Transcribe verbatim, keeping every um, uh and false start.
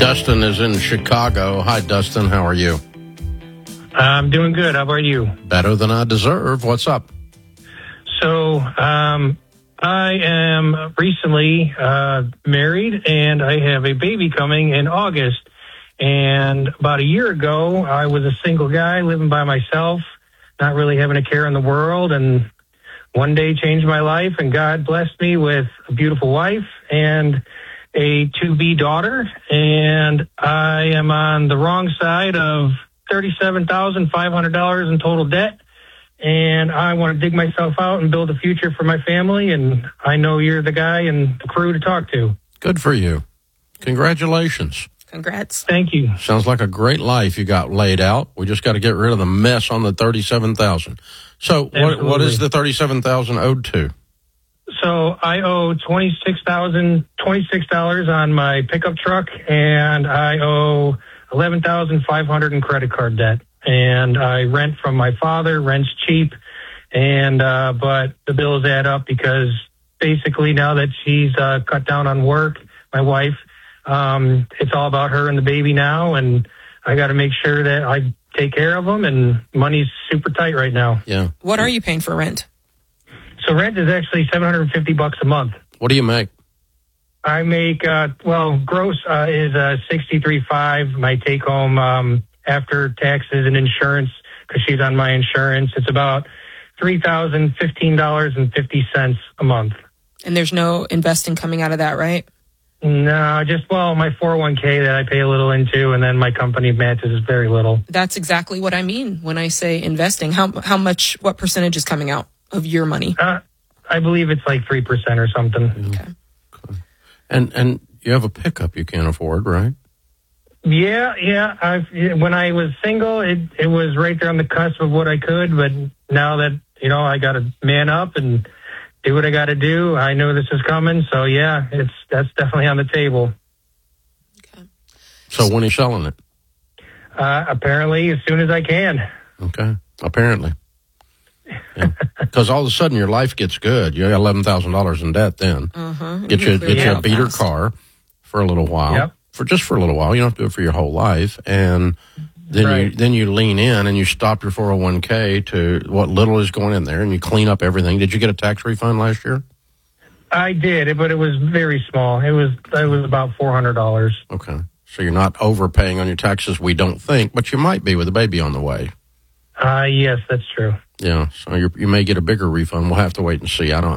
Dustin is in Chicago. Hi, Dustin. How are you? I'm doing good. How about you? Better than I deserve. What's up? So, um, I am recently uh, married, and I have a baby coming in August. And about a year ago, I was a single guy living by myself, not really having a care in the world, and one day changed my life, and God blessed me with a beautiful wife and a to-be daughter, and I am on the wrong side of thirty-seven thousand five hundred dollars in total debt, and I want to dig myself out and build a future for my family, and I know you're the guy and the crew to talk to. Good for you. Congratulations. Congrats. Thank you. Sounds like a great life you got laid out. We just got to get rid of the mess on the thirty-seven thousand dollars. So what, what is the thirty-seven thousand dollars owed to? So I owe twenty-six thousand twenty-six dollars on my pickup truck, and I owe eleven thousand five hundred dollars in credit card debt. And I rent from my father. Rent's cheap, and uh, but the bills add up because basically now that she's uh, cut down on work, my wife, um, it's all about her and the baby now, and I got to make sure that I take care of them. And money's super tight right now. Yeah. What are you paying for rent? So rent is actually seven hundred fifty bucks a month. What do you make? I make, uh, well, gross uh, is uh, sixty-three five. My take home um, after taxes and insurance, because she's on my insurance, it's about three thousand fifteen dollars and fifty cents a month. And there's no investing coming out of that, right? No, just, well, my four oh one k that I pay a little into, and then my company matches very little. That's exactly what I mean when I say investing. How how much, what percentage is coming out of your money? Uh, I believe it's like three percent or something. Okay. And and you have a pickup you can't afford, right? Yeah, yeah. I've, when I was single, it, it was right there on the cusp of what I could. But now that, you know, I got to man up and do what I got to do, I know this is coming. So, yeah, it's that's definitely on the table. Okay. So when are you selling it? Uh, apparently, as soon as I can. Okay. Apparently. Because yeah. all of a sudden your life gets good. You got eleven thousand dollars in debt then. Uh-huh. Get you, get you a beater fast. car for a little while. Yep. For just for a little while. You don't have to do it for your whole life. And then right. you then you lean in and you stop your four oh one k to what little is going in there, and you clean up everything. Did you get a tax refund last year? I did, but it was very small. It was it was about four hundred dollars. Okay. So you're not overpaying on your taxes, we don't think, but you might be with a baby on the way. Uh, yes, that's true. Yeah, so you you may get a bigger refund. We'll have to wait and see. I don't.